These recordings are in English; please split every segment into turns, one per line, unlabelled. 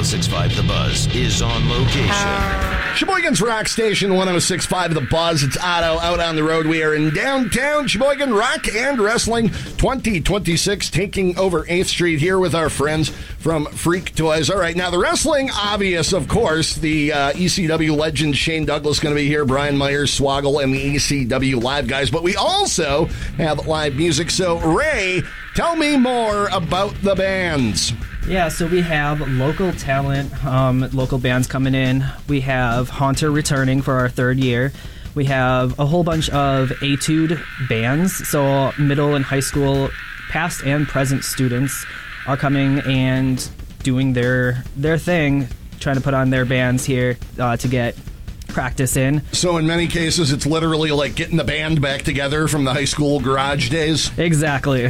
1065 The Buzz is on location.
Sheboygan's Rock Station 1065 The Buzz. It's Otto out on the road. We are in downtown Sheboygan. Rock and Wrestling 2026 taking over 8th Street here with our friends from Freak Toys. All right, now the wrestling, obvious, of course. The ECW legend Shane Douglas going to be here, Brian Myers, Swoggle, and the ECW live guys. But we also have live music. So, Ray, tell me more about the bands.
Yeah, so we have local talent, local bands coming in. We have Haunter returning for our 3rd year. We have a whole bunch of Etude bands, so middle and high school past and present students are coming and doing their thing, trying to put on their bands here to get practice in.
So in many cases, it's literally like getting the band back together from the high school garage days?
Exactly.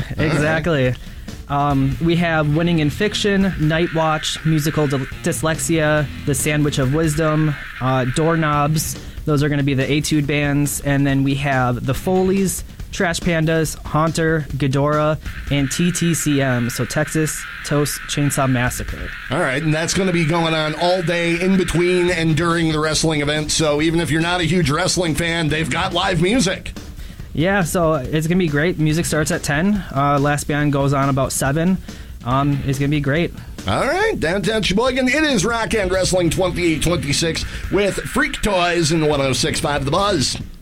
We have Winning in Fiction, Night Watch, Musical Dyslexia, The Sandwich of Wisdom, Doorknobs. Those are going to be the Etude bands. And then we have The Foleys, Trash Pandas, Haunter, Ghidorah, and TTCM, so Texas Toast Chainsaw Massacre.
All right, and that's going to be going on all day in between and during the wrestling event. So even if you're not a huge wrestling fan, they've got live music.
Yeah, so it's going to be great. Music starts at 10. Last band goes on about 7. It's going to be great.
All right, downtown Sheboygan, it is Rock and Wrestling 2026 with Freak Toys and 1065 The Buzz.